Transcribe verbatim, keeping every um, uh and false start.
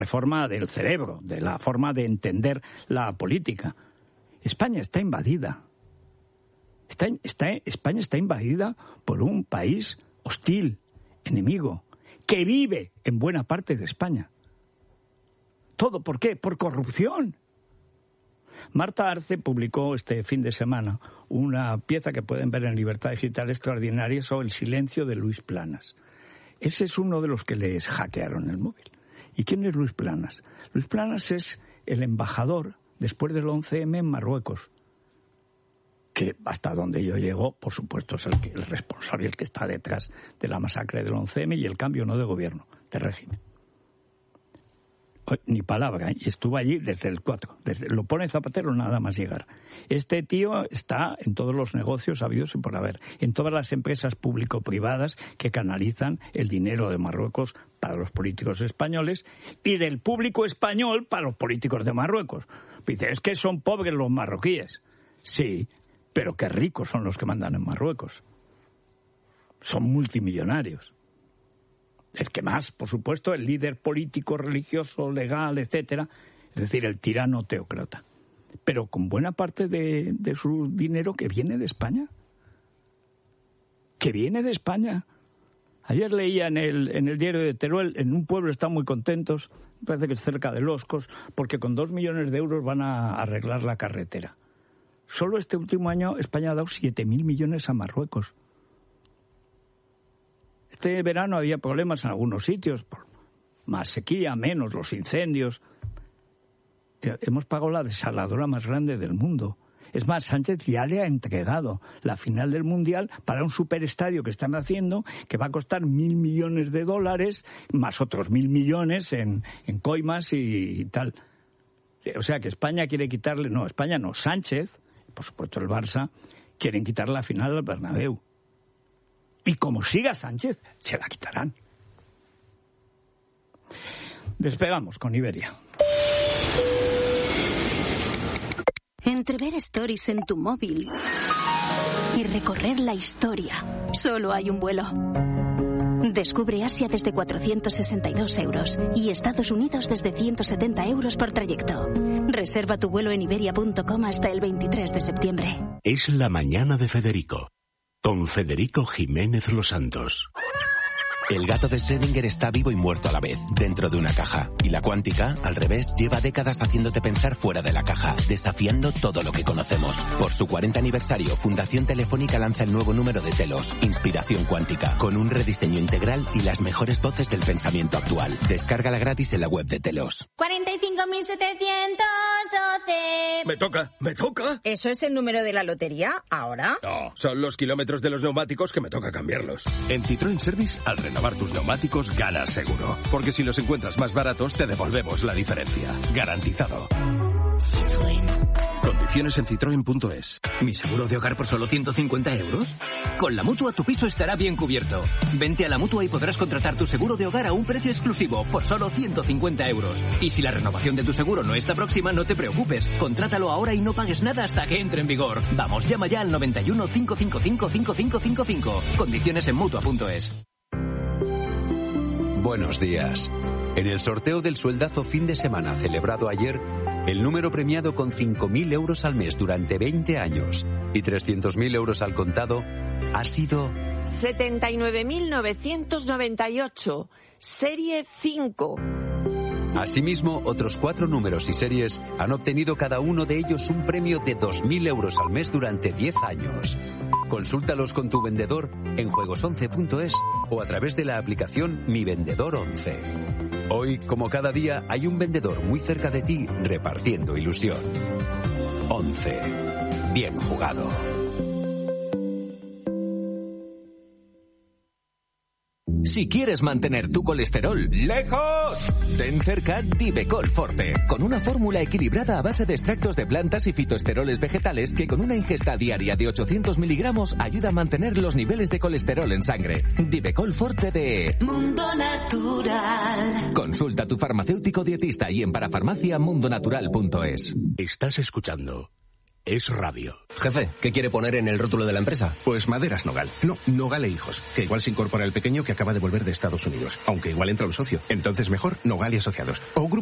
reforma del cerebro, de la forma de entender la política. España está invadida. Está, está, España está invadida por un país hostil, enemigo, que vive en buena parte de España. ¿Todo por qué? Por corrupción. Marta Arce publicó este fin de semana una pieza que pueden ver en Libertad Digital extraordinaria sobre el silencio de Luis Planas. Ese es uno de los que les hackearon el móvil. ¿Y quién es Luis Planas? Luis Planas es el embajador, después del once eme, en Marruecos, que hasta donde yo llego, por supuesto, es el, que, el responsable, el que está detrás de la masacre del once eme y el cambio no de gobierno, de régimen. Ni palabra, ¿eh? Y estuvo allí desde el cuatro. Desde, lo pone Zapatero nada más llegar. Este tío está en todos los negocios habidos y por haber, en todas las empresas público-privadas que canalizan el dinero de Marruecos para los políticos españoles y del público español para los políticos de Marruecos. Dice, es que son pobres los marroquíes. Sí, pero qué ricos son los que mandan en Marruecos. Son multimillonarios. El que más, por supuesto, el líder político, religioso, legal, etcétera, es decir, el tirano teócrata. Pero con buena parte de, de su dinero que viene de España. Que viene de España. Ayer leía en el, en el diario de Teruel, en un pueblo están muy contentos, parece que es cerca de Loscos, porque con dos millones de euros van a arreglar la carretera. Solo este último año España ha dado siete mil millones a Marruecos. Este verano había problemas en algunos sitios, por más sequía, menos los incendios. Hemos pagado la desaladora más grande del mundo. Es más, Sánchez ya le ha entregado la final del Mundial para un superestadio que están haciendo, que va a costar mil millones de dólares, más otros mil millones en, en coimas y, y tal. O sea que España quiere quitarle, no, España no, Sánchez, por supuesto el Barça, quieren quitar la final al Bernabéu. Y como siga Sánchez, se la quitarán. Despegamos con Iberia. Entre ver stories en tu móvil y recorrer la historia, solo hay un vuelo. Descubre Asia desde cuatrocientos sesenta y dos euros y Estados Unidos desde ciento setenta euros por trayecto. Reserva tu vuelo en iberia punto com hasta el veintitrés de septiembre. Es la mañana de Federico, con Federico Jiménez Los Santos. El gato de Schrödinger está vivo y muerto a la vez, dentro de una caja. Y la cuántica, al revés, lleva décadas haciéndote pensar fuera de la caja, desafiando todo lo que conocemos. Por su cuarenta aniversario, Fundación Telefónica lanza el nuevo número de Telos, Inspiración Cuántica, con un rediseño integral y las mejores voces del pensamiento actual. Descárgala gratis en la web de Telos. cuarenta y cinco mil setecientos doce. Me toca, me toca. ¿Eso es el número de la lotería ahora? No, son los kilómetros de los neumáticos que me toca cambiarlos. En Citroën Service, al renovar tus neumáticos, ganas seguro. Porque si los encuentras más baratos, te devolvemos la diferencia. Garantizado. Citroën. Condiciones en citroen punto es. ¿Mi seguro de hogar por solo ciento cincuenta euros? Con la Mutua tu piso estará bien cubierto. Vente a la Mutua y podrás contratar tu seguro de hogar a un precio exclusivo por solo ciento cincuenta euros. Y si la renovación de tu seguro no está próxima, no te preocupes. Contrátalo ahora y no pagues nada hasta que entre en vigor. Vamos, llama ya al noventa y uno, cinco cinco cinco, cinco cinco cinco cinco. Condiciones en mutua punto es. Buenos días. En el sorteo del sueldazo fin de semana celebrado ayer, el número premiado con cinco mil euros al mes durante veinte años y trescientos mil euros al contado ha sido setenta y nueve mil novecientos noventa y ocho, serie cinco. Asimismo, otros cuatro números y series han obtenido cada uno de ellos un premio de dos mil euros al mes durante diez años. Consúltalos con tu vendedor en juegos once punto es o a través de la aplicación Mi Vendedor once. Hoy, como cada día, hay un vendedor muy cerca de ti repartiendo ilusión. once. Bien jugado. Si quieres mantener tu colesterol lejos, ten cerca Divecol Forte, con una fórmula equilibrada a base de extractos de plantas y fitoesteroles vegetales que con una ingesta diaria de ochocientos miligramos ayuda a mantener los niveles de colesterol en sangre. Divecol Forte de Mundo Natural. Consulta a tu farmacéutico dietista y en parafarmacia mundo natural punto es. Estás escuchando es radio. Jefe, ¿qué quiere poner en el rótulo de la empresa? Pues Maderas Nogal. No, Nogal e Hijos. Que igual se incorpora el pequeño que acaba de volver de Estados Unidos. Aunque igual entra un socio. Entonces mejor Nogal y Asociados. O Grupo